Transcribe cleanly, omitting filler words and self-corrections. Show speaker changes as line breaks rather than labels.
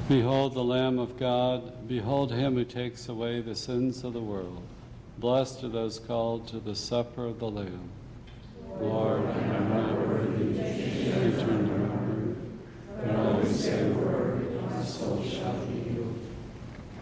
Behold the Lamb of God. Behold him who takes away the sins of the world. Blessed are those called to the supper of the Lamb. Lord,